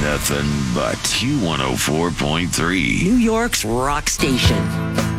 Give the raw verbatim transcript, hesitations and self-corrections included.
Nothing but Q one oh four point three. New York's rock station.